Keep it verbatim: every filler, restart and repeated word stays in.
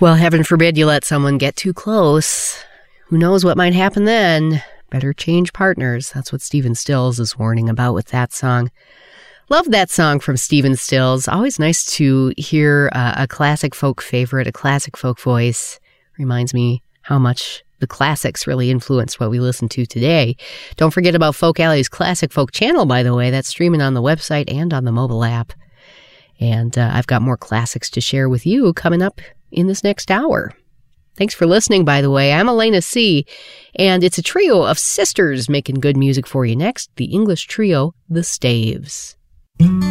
Well, heaven forbid you let someone get too close. Who knows what might happen then? Better change partners. That's what Stephen Stills is warning about with that song. Love that song from Stephen Stills. Always nice to hear uh, a classic folk favorite, a classic folk voice. Reminds me how much the classics really influenced what we listen to today. Don't forget about Folk Alley's Classic Folk channel, by the way. That's streaming on the website and on the mobile app. And uh, I've got more classics to share with you coming up in this next hour. Thanks for listening, by the way. I'm Elena C., and it's a trio of sisters making good music for you next. The English trio, The Staves.